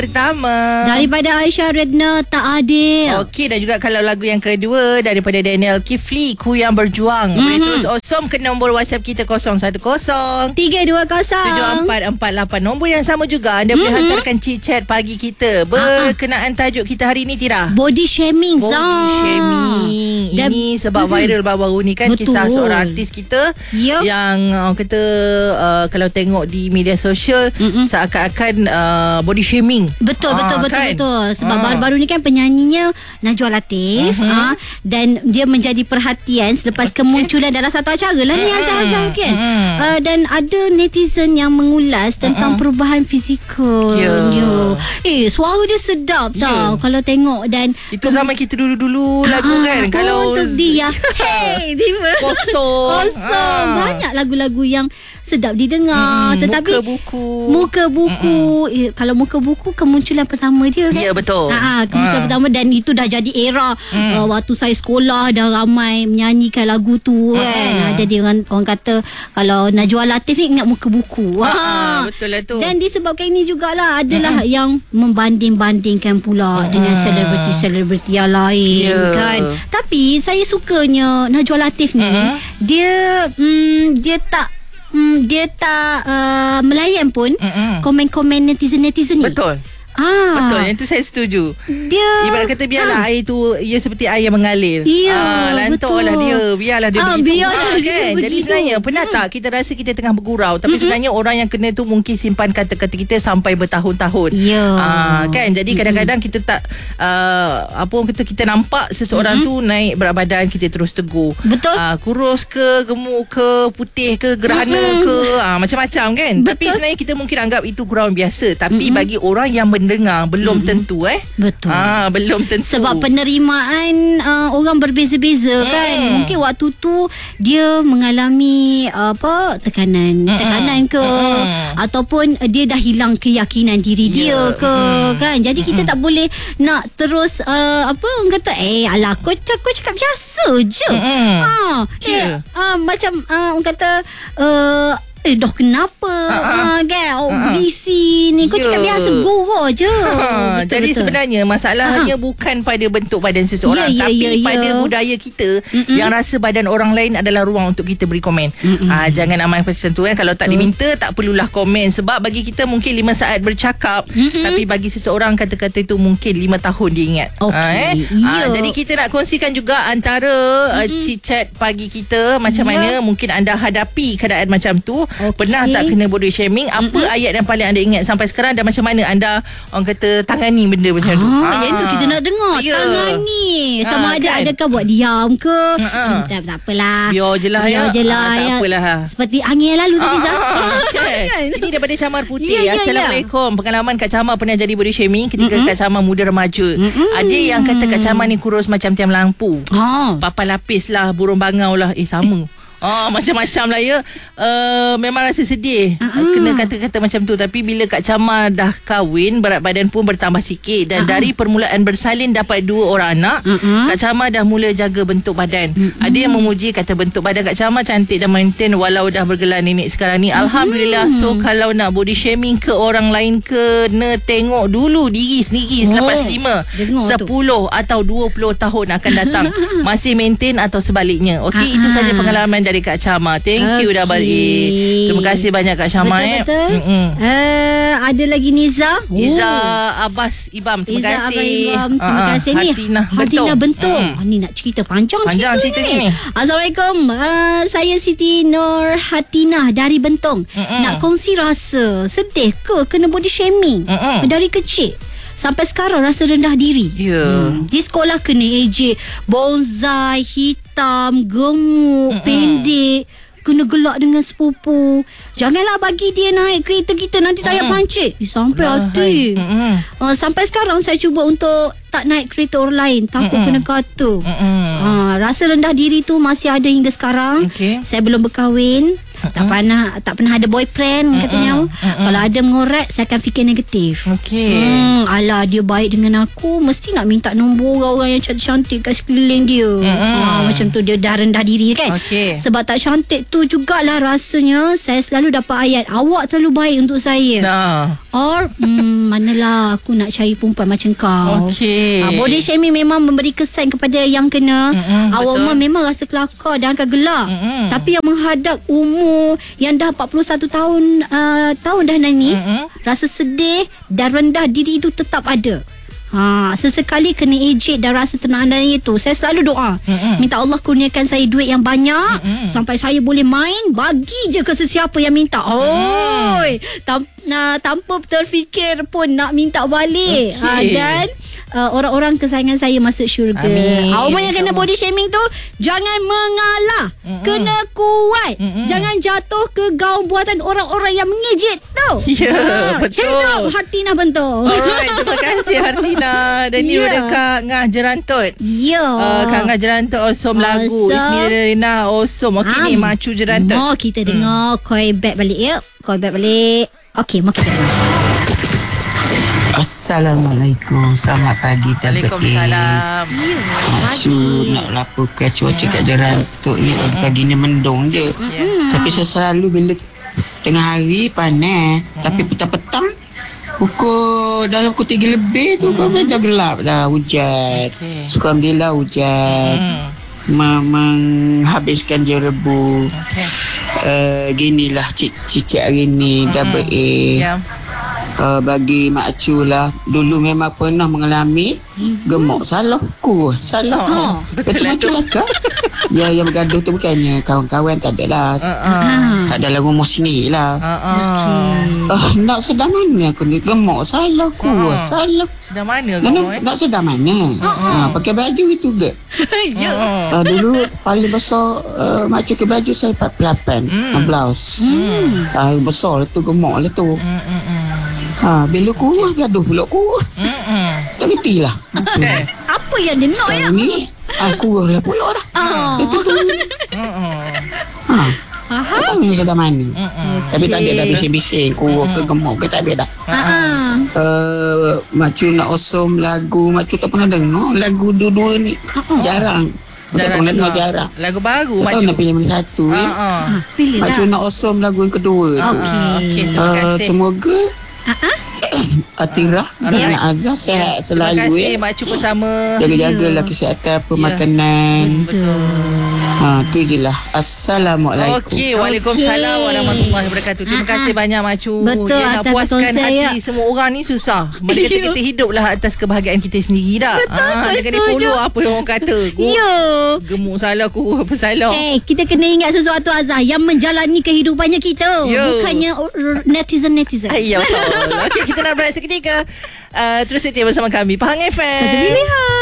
pertama daripada Aisyah Redna Tak Adil. Okey, dan juga kalau lagu yang kedua daripada Daniel Kifli, Ku Yang Berjuang. Boleh terus awesome ke nombor WhatsApp kita 010 320 7448. Nombor yang sama juga anda boleh hantarkan chit-chat pagi kita berkenaan tajuk kita hari ni, Tira. Body shaming. Body shaming. Ini sebab viral baru-baru ni kan. Betul. Kisah seorang artis kita yang kata kalau tengok di media sosial seakan-akan body shaming. Betul. Kan? Sebab baru-baru ni kan penyanyinya Najwa Latif dan dia menjadi perhatian selepas kemunculan dalam satu acara lah ni Azhar kan. Dan ada netizen yang mengulas tentang perubahan fizikal dia. Suara dia sedap tau kalau tengok. Dan itu zaman kita dulu-dulu lagu kan. Kalau untuk dia tiba kosong. Banyak lagu-lagu yang sedap didengar. Tetapi Muka buku kalau Muka buku kemunculan pertama dia kan. Ya, betul. Kemunculan pertama, dan itu dah jadi era waktu saya sekolah dah ramai menyanyikan lagu tu kan. Jadi orang kata kalau Najwa Latif ni ingat Muka buku. Betul lah tu. Dan disebabkan ini jugalah adalah yang membanding-bandingkan pula dengan selebriti-selebriti yang lain kan. Tapi saya sukanya Najwa Latif ni dia tak melayan pun komen-komen netizen ni. Betul. Betul, yang tu saya setuju. Dia ibarat kata biarlah air tu ia seperti air yang mengalir. Lantoklah dia, biarlah dia begitu. Kan? Jadi sebenarnya pernah tak kita rasa kita tengah bergurau, tapi sebenarnya orang yang kena tu mungkin simpan kata-kata kita sampai bertahun-tahun. Kan? Jadi kadang-kadang kita tak apa orang kata, kita nampak seseorang tu naik berat badan, kita terus tegur. Betul. Kurus ke, gemuk ke, putih ke, gerhana ke, macam-macam kan. Betul. Tapi sebenarnya kita mungkin anggap itu gurauan biasa, tapi bagi orang yang dengar belum tentu betul. Belum tentu. Sebab penerimaan orang berbeza-beza kan. Mungkin waktu tu dia mengalami tekanan ke ataupun dia dah hilang keyakinan diri dia ke kan. Jadi kita tak boleh nak terus orang kata alah aku cakap biasa je. Macam orang kata dah kenapa kan berisi ni, kau cakap biasa gurau je. Jadi sebenarnya masalahnya bukan pada bentuk badan seseorang, tapi pada budaya kita yang rasa badan orang lain adalah ruang untuk kita beri komen. Jangan amal macam tu kan. Kalau tak diminta tak perlulah komen. Sebab bagi kita mungkin 5 saat bercakap, tapi bagi seseorang kata-kata itu mungkin 5 tahun dia ingat. Jadi kita nak kongsikan juga antara chit-chat pagi kita macam mana mungkin anda hadapi keadaan macam tu. Pernah tak kena body shaming? Apa ayat yang paling anda ingat sampai sekarang, dan macam mana anda orang kata tangani benda macam tu? Yang tu kita nak dengar. Tangani sama ada kan? Adakah buat diam ke? Tak apalah, biar je lah tak apalah. Seperti angin yang lalu tadi Zah. Ini daripada Camar Putih. Assalamualaikum. Pengalaman Kak Camar pernah jadi body shaming ketika Kak Camar muda remaja. Ada yang kata Kak Camar ni kurus macam tiang lampu, papa lapis lah, burung bangau lah. Sama macam-macam lah ya. Memang rasa sedih kena kata-kata macam tu. Tapi bila Kak Camar dah kahwin, berat badan pun bertambah sikit. Dan dari permulaan bersalin dapat 2 orang anak, Kak Camar dah mula jaga bentuk badan. Ada yang memuji, kata bentuk badan Kak Camar cantik dan maintain walau dah bergelar nenek sekarang ni. Alhamdulillah. So kalau nak body shaming ke orang lain, kena tengok dulu diri sendiri selepas 5, 10 atau 20 tahun akan datang. Masih maintain atau sebaliknya. Okey, itu saja pengalaman dari Kak Camar. Thank you dah balik. Terima kasih banyak Kak Camar. Betul. Ada lagi Niza Abbas Ibam. Terima kasih. Terima kasih ni Hatina Bentung. Ni nak cerita panjang cerita ni. Assalamualaikum. Saya Siti Nur Hatina dari Bentung. Nak kongsi rasa sedih ke kena body shaming dari kecil sampai sekarang rasa rendah diri. Di sekolah kena ejek bonsai, hitam, gemuk, pendek, kena gelak dengan sepupu. Janganlah bagi dia naik kereta kita, nanti tayar pancit. Sampai hati. Sampai sekarang saya cuba untuk tak naik kereta orang lain, takut kena kata. Rasa rendah diri tu masih ada hingga sekarang. Saya belum berkahwin, tak pernah ada boyfriend katanya. Kalau ada mengorek, saya akan fikir negatif. Alah, dia baik dengan aku, mesti nak minta nombor orang yang cantik-cantik kat sekeliling dia. Macam tu dia dah rendah diri kan. Sebab tak cantik tu jugalah rasanya saya selalu dapat ayat, awak terlalu baik untuk saya. Or manalah aku nak cari perempuan macam kau. Body shaming memang memberi kesan kepada yang kena. Awak memang rasa kelakar dan akan gelak. Tapi yang menghadap umur yang dah 41 tahun dah ni, rasa sedih dan rendah diri itu tetap ada. Sesekali kena ejek dan rasa tenang dan itu. Saya selalu doa, minta Allah kurniakan saya duit yang banyak, sampai saya boleh main, bagi je ke sesiapa yang minta. Tanpa terfikir pun nak minta balik. Dan orang-orang kesayangan saya masuk syurga. Awak yang kena body shaming tu, jangan mengalah, kena kuat. Jangan jatuh ke gaung buatan orang-orang yang mengejek tu. Betul. Hidup Hartinah Bentul. Alright, terima kasih Hartinah. Dan ni udah Kak Ngah Jerantut. Kak Ngah Jerantut awesome lagu. Ismirina awesome. Okey ni Macu Jerantut. Kita dengar Koi back balik yuk. Koi back balik. Okey, mau kita dengar. Assalamualaikum. Selamat pagi. Waalaikumsalam. Macu nak laporkan cuaca kat Jerantut ni pagi ni mendung je. Tapi saya selalu bila tengah hari panas, tapi petang-petang pukul 3 lebih tu dah gelap dah, hujan. Alhamdulillah hujan. Menghabiskan je rebu. Ginilah cicit hari ni double A. Bagi Mak Cu lah, dulu memang pernah mengalami gemuk. Salah betul-betul lah. Yang bergaduh tu bukannya kawan-kawan, tak ada lah. Tak adalah rumah sendiri lah. Nak sedar mana aku ni gemuk. Salah. Sedar mana kau? Nak sedar mana? Pakai baju itu ke? Dulu paling besar Mak Cu ke baju saya 48 blouse. Besar lah tu, gemuk lah tu. Bila kurus gaduh pula kurus. Tak kerti lah. Apa yang dia nak ya? Ni kurus lah pula dah. Tak tahu ni sedar mana. Tapi tak ada dah bising-bising kurus ke gemuk ke, tak ada dah. Mak Cu nak awesome lagu. Mak Cu tak pernah dengar lagu dua-dua ni. Jarang. Tak pernah dengar, jarang. Lagu baru Mak Cu. Tak tahu nak pilih mana satu. Mak Cu nak awesome lagu yang kedua tu. Terima kasih. Semoga Atirah dan Azhar sihat selalu. Terima kasih Mak Cu bersama. Jaga-jagalah kesihatan pemakanan. Betul. Tu je lah. Assalamualaikum. Waalaikumsalam warahmatullahi wabarakatuh. Terima kasih banyak Mak Cu. Betul, nak puaskan hati semua orang ni susah. Mereka kita hiduplah atas kebahagiaan kita sendiri dah. Jangan follow apa yang orang kata. Gemuk salah aku, apa salah. Kita kena ingat sesuatu Azhar, yang menjalani kehidupannya kita, bukannya netizen. Ya betul. Okey, kita nak berehat seketika. Terus setia bersama kami Pahang FM. Satu pilihan.